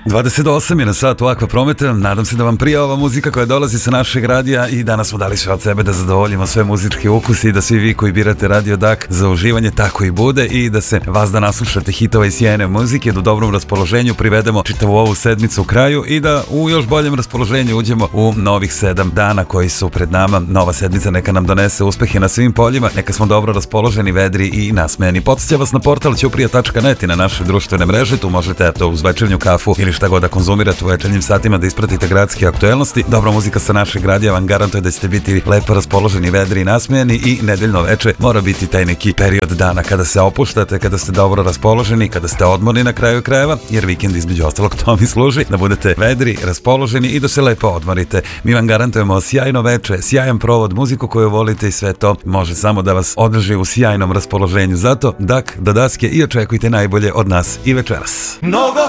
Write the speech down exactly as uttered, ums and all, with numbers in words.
dvadeset osam je na satu Aqua Prometa. Nadam se da vam prija ova muzika koja dolazi sa našeg radija i danas smo dali sve od sebe da zadovoljimo sve muzičke ukuse i da svi vi koji birate Radio Dak za uživanje tako i bude i da se vas da naslušate hitova i sjajne muzike, da u dobrom raspoloženju privedemo čitavu ovu sedmicu u kraju i da u još boljem raspoloženju uđemo u novih sedam dana koji su pred nama. Nova sedmica neka nam donese uspehe na svim poljima, neka smo dobro raspoloženi, vedri i nasmejani. Podsjeća vas na portal ćuprija tačka net i na naše društvene mreže, tu možete eto uz večernju kafu ili šta god da konzumirate u večernjim satima da ispratite gradske aktuelnosti. Dobra muzika sa našeg radija vam garantuje da ćete biti lepo raspoloženi, vedri i nasmejani i nedeljno veče mora biti taj neki period dana kada se opuštate, kada ste dobro raspoloženi, kada ste odmorni na kraju krajeva, jer vikend između ostalog to mi služi, da budete vedri, raspoloženi i da se lepo odmorite. Mi vam garantujemo sjajno veče, sjajan provod, muziku koju volite i sve to može samo da vas održi u sjajnom raspoloženju. Zato dak do daske i očekujte najbolje od nas i večeras. Mnogo